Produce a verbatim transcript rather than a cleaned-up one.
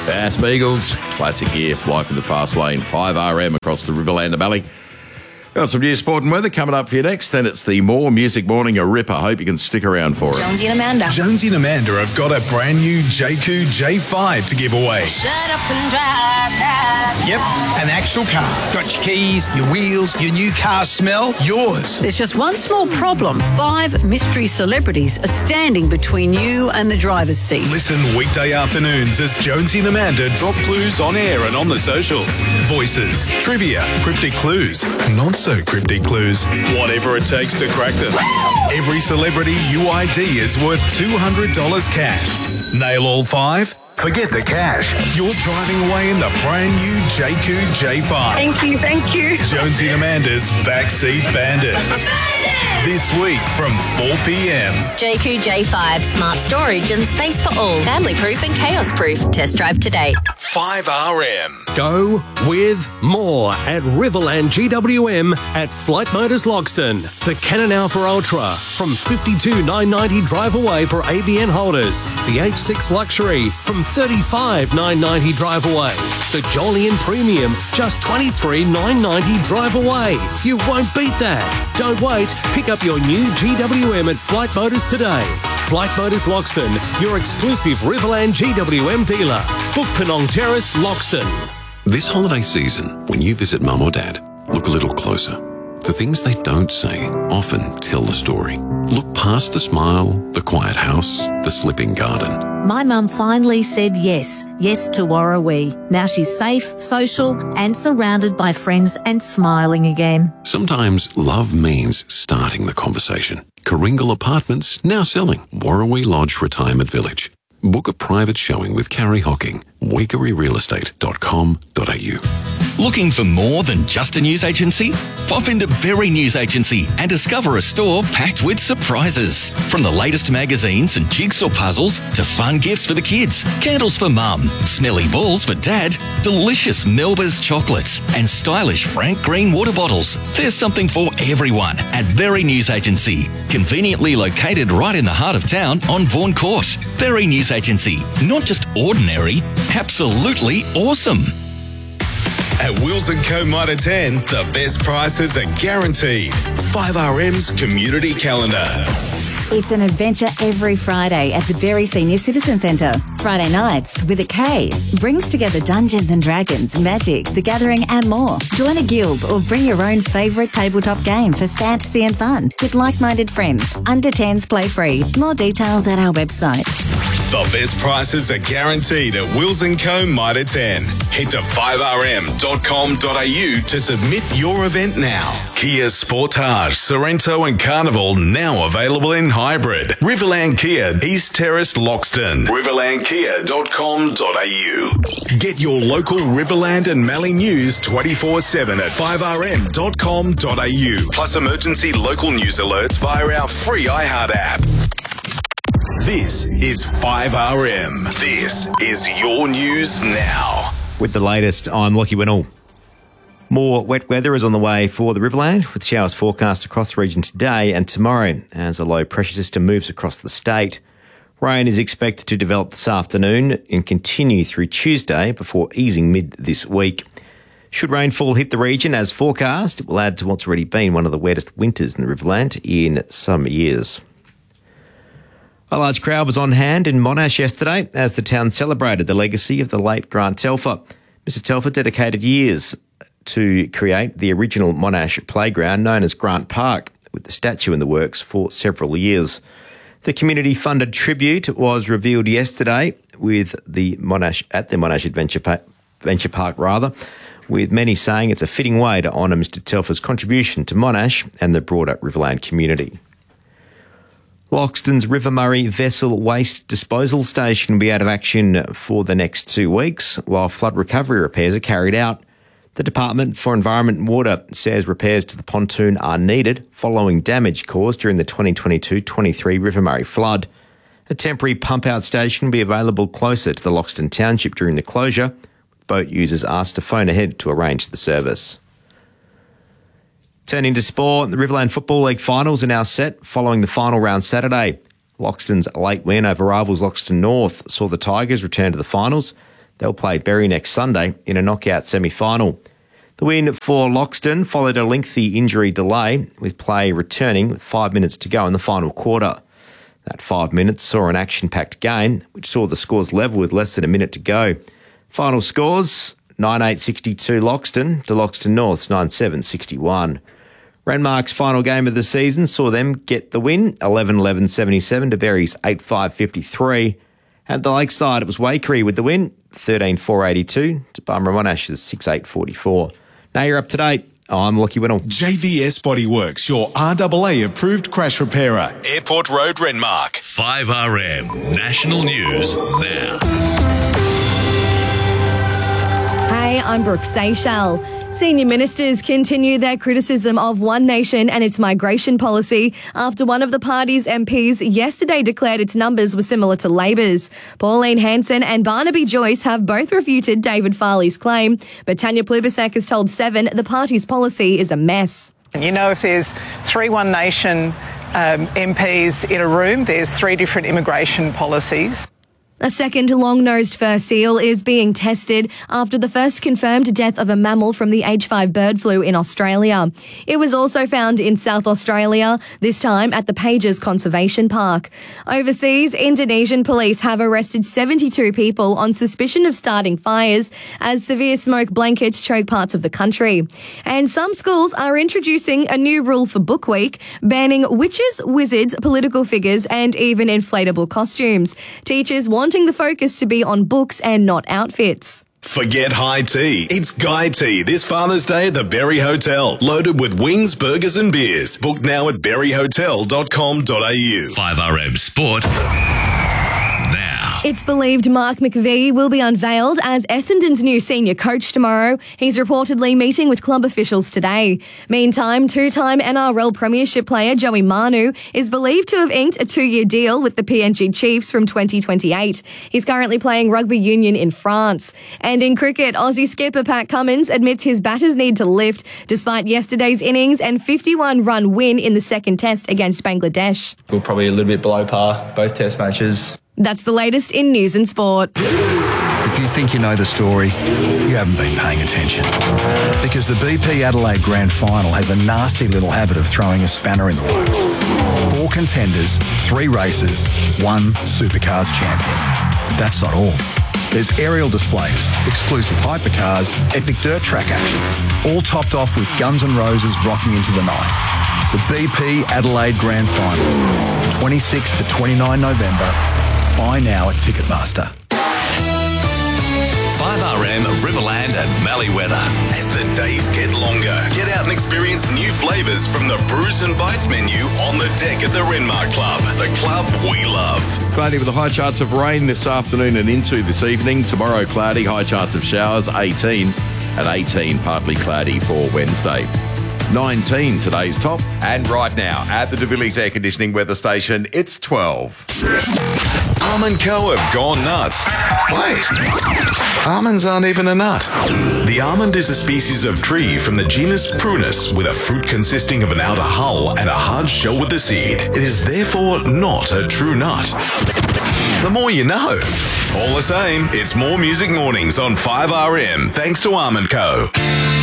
Bass Beagles, classic gear, life in the fast lane, five R M across the Riverland Valley. Got some news, sport and weather coming up for you next, and it's the More Music Morning, a ripper. Hope you can stick around for it. Jonesy and Amanda. Jonesy and Amanda have got a brand new J Q J five to give away. Shut up and drive that. Yep, an actual car. Got your keys, your wheels, your new car smell, yours. There's just one small problem. Five mystery celebrities are standing between you and the driver's seat. Listen weekday afternoons as Jonesy and Amanda drop clues on air and on the socials. Voices, trivia, cryptic clues, not so cryptic clues, whatever it takes to crack them. Every celebrity U I D is worth two hundred dollars cash. Nail all five? Forget the cash. You're driving away in the brand new J Q J five. Thank you, thank you. Jonesy and Amanda's Backseat Bandit. This week from four p.m. J Q J five, smart storage and space for all. Family proof and chaos proof. Test drive today. five R M. Go with more at Riverland G W M at Flight Motors Loxton. The Canon Alpha Ultra from fifty-two nine ninety drive away for A B N holders. The H six Luxury from thirty-five nine ninety drive away. The Jolyon Premium just twenty-three nine ninety drive away. You won't beat that. Don't wait. Pick up your new G W M at Flight Motors today. Flight Motors Loxton, your exclusive Riverland G W M dealer. Book Penong Terrace, Loxton. This holiday season, when you visit mum or dad, look a little closer. The things they don't say often tell the story. Look past the smile, the quiet house, the slipping garden. My mum finally said yes, yes to Warrawee. Now she's safe, social and surrounded by friends and smiling again. Sometimes love means starting the conversation. Karingal Apartments now selling Warrawee Lodge Retirement Village. Book a private showing with Carrie Hocking, weekery real estate dot com dot a u. Looking for more than just a news agency? Pop into Berry News Agency and discover a store packed with surprises. From the latest magazines and jigsaw puzzles to fun gifts for the kids, candles for mum, smelly balls for dad, delicious Melba's chocolates and stylish Frank Green water bottles. There's something for everyone at Berry News Agency. Conveniently located right in the heart of town on Vaughan Court. Berry News Agency. Not just ordinary, absolutely awesome. At Wills and Co Mitre ten, the best prices are guaranteed. five R M's community calendar. It's an adventure every Friday at the Berry Senior Citizen Centre. Friday nights with a K brings together Dungeons and Dragons, Magic, The Gathering and more. Join a guild or bring your own favourite tabletop game for fantasy and fun with like-minded friends. Under tens play free. More details at our website. The best prices are guaranteed at Wills and Co Mitre ten. Head to five r m dot com dot a u to submit your event now. Kia Sportage, Sorrento and Carnival now available in hybrid. Riverland Kia, East Terrace, Loxton. riverland kia dot com dot a u. Get your local Riverland and Mallee news twenty-four seven at five r m dot com dot a u. Plus emergency local news alerts via our free iHeart app. This is five R M. This is your news now. With the latest, I'm Lockie Winnell. More wet weather is on the way for the Riverland, with showers forecast across the region today and tomorrow as a low pressure system moves across the state. Rain is expected to develop this afternoon and continue through Tuesday before easing mid this week. Should rainfall hit the region as forecast, it will add to what's already been one of the wettest winters in the Riverland in some years. A large crowd was on hand in Monash yesterday as the town celebrated the legacy of the late Grant Telfer. Mister Telfer dedicated years to create the original Monash playground known as Grant Park, with the statue in the works for several years. The community-funded tribute was revealed yesterday with the Monash at the Monash Adventure, pa- Adventure Park, rather, with many saying it's a fitting way to honour Mister Telfer's contribution to Monash and the broader Riverland community. Loxton's River Murray Vessel Waste Disposal Station will be out of action for the next two weeks while flood recovery repairs are carried out. The Department for Environment and Water says repairs to the pontoon are needed following damage caused during the twenty twenty-two twenty-three River Murray flood. A temporary pump-out station will be available closer to the Loxton Township during the closure. Boat users asked to phone ahead to arrange the service. Turning to sport, the Riverland Football League finals are now set following the final round Saturday. Loxton's late win over rivals Loxton North saw the Tigers return to the finals. They'll play Berry next Sunday in a knockout semi-final. The win for Loxton followed a lengthy injury delay, with play returning with five minutes to go in the final quarter. That five minutes saw an action-packed game, which saw the scores level with less than a minute to go. Final scores, nine eight sixty-two Loxton to Loxton North's nine seven sixty-one. Renmark's final game of the season saw them get the win, eleven eleven seventy-seven to Berry's eight five fifty-three. At the Lakeside, it was Waikerie with the win, thirteen four eighty-two to Bummer Monash's six eight forty-four. Now you're up to date. I'm Lockie Whittle. J V S Bodyworks, your R A A approved crash repairer. Airport Road, Renmark. five R M National News now. Hey, I'm Brooke Seychelles. Senior ministers continue their criticism of One Nation and its migration policy after one of the party's M Ps yesterday declared its numbers were similar to Labor's. Pauline Hanson and Barnaby Joyce have both refuted David Farley's claim, but Tanya Plibersek has told Seven the party's policy is a mess. You know, if there's three One Nation um, M Ps in a room, there's three different immigration policies. A second long-nosed fur seal is being tested after the first confirmed death of a mammal from the H five bird flu in Australia. It was also found in South Australia, this time at the Pages Conservation Park. Overseas, Indonesian police have arrested seventy-two people on suspicion of starting fires as severe smoke blankets choke parts of the country. And some schools are introducing a new rule for Book Week, banning witches, wizards, political figures and even inflatable costumes. Teachers want wanting the focus to be on books and not outfits. Forget high tea. It's Guy Tea this Father's Day at the Berry Hotel. Loaded with wings, burgers and beers. Book now at berry hotel dot com dot a u. five R M Sport now. It's believed Mark McVie will be unveiled as Essendon's new senior coach tomorrow. He's reportedly meeting with club officials today. Meantime, two-time N R L Premiership player Joey Manu is believed to have inked a two-year deal with the P N G Chiefs from twenty twenty-eight. He's currently playing rugby union in France. And in cricket, Aussie skipper Pat Cummins admits his batters need to lift despite yesterday's innings and fifty-one run win in the second test against Bangladesh. We're probably a little bit below par, both test matches. That's the latest in news and sport. If you think you know the story, you haven't been paying attention. Because the B P Adelaide Grand Final has a nasty little habit of throwing a spanner in the works. Four contenders, three races, one Supercars champion. That's not all. There's aerial displays, exclusive hypercars, epic dirt track action, all topped off with Guns N' Roses rocking into the night. The B P Adelaide Grand Final, twenty-sixth to twenty-ninth November. Buy now at Ticketmaster. five R M Riverland and Mallee weather. As the days get longer, get out and experience new flavours from the Brews and Bites menu on the deck at the Renmark Club, the club we love. Cloudy with a high chance of rain this afternoon and into this evening. Tomorrow, cloudy, high chance of showers, eighteen, and eighteen, partly cloudy for Wednesday. nineteen today's top. And right now, at the De Villiers Air Conditioning weather station, it's twelve. Arm and Co have gone nuts. Wait, almonds aren't even a nut. The almond is a species of tree from the genus Prunus with a fruit consisting of an outer hull and a hard shell with a seed. It is therefore not a true nut. The more you know. All the same, it's more Music Mornings on five R M thanks to Arm and Co.